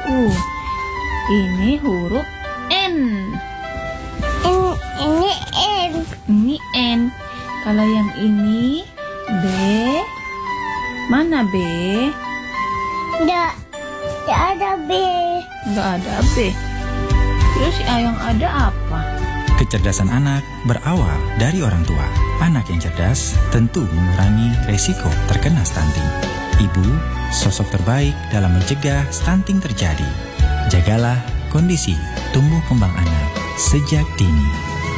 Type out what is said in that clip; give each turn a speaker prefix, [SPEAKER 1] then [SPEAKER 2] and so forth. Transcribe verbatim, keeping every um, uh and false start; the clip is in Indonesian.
[SPEAKER 1] U. Ini huruf N.
[SPEAKER 2] Ini, ini N.
[SPEAKER 1] Ini N. Kalau yang ini B. Mana B?
[SPEAKER 2] Nggak, nggak ada B.
[SPEAKER 1] Nggak ada B. Terus yang ada apa?
[SPEAKER 3] Kecerdasan anak berawal dari orang tua. Anak yang cerdas tentu mengurangi resiko terkena stunting. Ibu, sosok terbaik dalam mencegah stunting terjadi. Jagalah kondisi tumbuh kembang anak sejak dini.